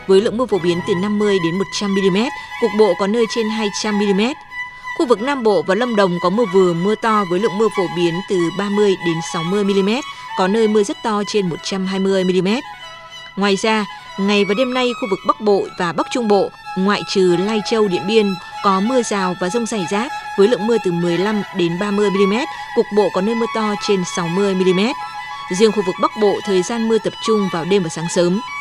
với lượng mưa phổ biến từ 50 đến 100 mm, cục bộ có nơi trên 200 mm. Khu vực Nam Bộ và Lâm Đồng có mưa vừa mưa to với lượng mưa phổ biến từ 30 đến 60 mm, có nơi mưa rất to trên 120 mm. Ngoài ra, ngày và đêm nay khu vực Bắc Bộ và Bắc Trung Bộ, ngoại trừ Lai Châu, Điện Biên, có mưa rào và dông rải rác với lượng mưa từ 15 đến 30 mm, cục bộ có nơi mưa to trên 60 mm. Riêng khu vực Bắc Bộ, thời gian mưa tập trung vào đêm và sáng sớm.